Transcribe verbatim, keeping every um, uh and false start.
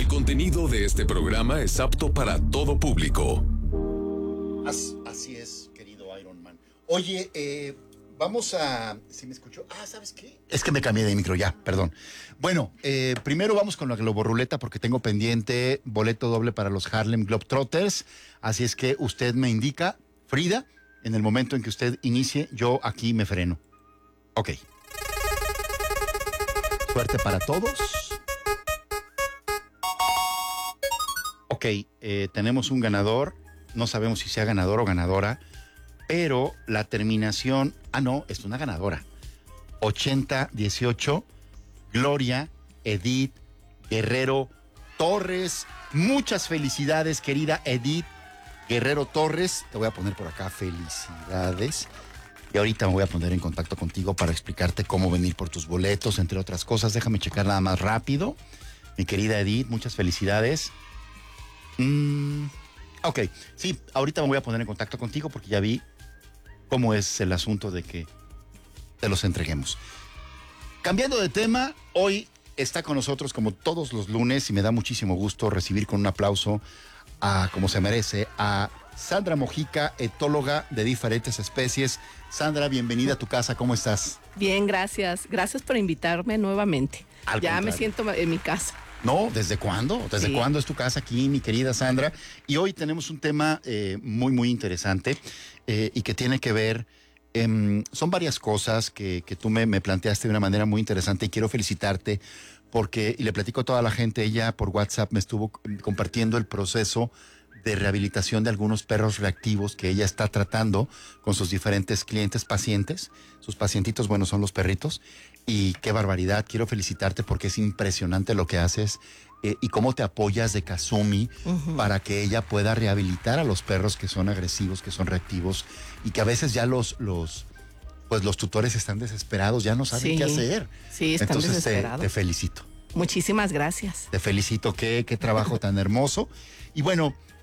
El contenido de este programa es apto para todo público. As, así es, querido Iron Man. Oye, eh, vamos a... ¿Sí me escuchó? Ah, ¿sabes qué? Es que me cambié de micro ya, perdón. Bueno, eh, primero vamos con la Globoruleta porque tengo pendiente boleto doble para los Harlem Globetrotters. Así es que usted me indica, Frida, en el momento en que usted inicie, yo aquí me freno. Ok. Suerte para todos. Ok, eh, tenemos un ganador. No sabemos si sea ganador o ganadora, pero la terminación... Ah, no, es una ganadora. ochenta dieciocho, Gloria Edith Guerrero Torres. Muchas felicidades, querida Edith Guerrero Torres. Te voy a poner por acá felicidades. Y ahorita me voy a poner en contacto contigo para explicarte cómo venir por tus boletos, entre otras cosas. Déjame checar nada más rápido. Mi querida Edith, muchas felicidades. Mm, ok, sí, ahorita me voy a poner en contacto contigo porque ya vi cómo es el asunto de que te los entreguemos. Cambiando de tema, hoy está con nosotros como todos los lunes y me da muchísimo gusto recibir con un aplauso a, como se merece, a Sandra Mojica, etóloga de diferentes especies. Sandra, bienvenida a tu casa, ¿cómo estás? Bien, gracias. Gracias por invitarme nuevamente. Al ya contrario. me siento en mi casa. No, ¿desde cuándo? ¿Desde Sí. cuándo es tu casa aquí, mi querida Sandra? Y hoy tenemos un tema eh, muy, muy interesante eh, y que tiene que ver, eh, son varias cosas que, que tú me, me planteaste de una manera muy interesante y quiero felicitarte porque, y le platico a toda la gente, ella por WhatsApp me estuvo compartiendo el proceso de rehabilitación de algunos perros reactivos que ella está tratando con sus diferentes clientes, pacientes. Sus pacientitos, bueno, son los perritos. Y qué barbaridad, quiero felicitarte porque es impresionante lo que haces eh, y cómo te apoyas de Kazumi uh-huh. para que ella pueda rehabilitar a los perros que son agresivos, que son reactivos y que a veces ya los, los, pues los tutores están desesperados, ya no saben sí, qué hacer. Sí, están Entonces desesperados. Te, te felicito. Muchísimas gracias. Te felicito, qué, qué trabajo tan hermoso. Y bueno,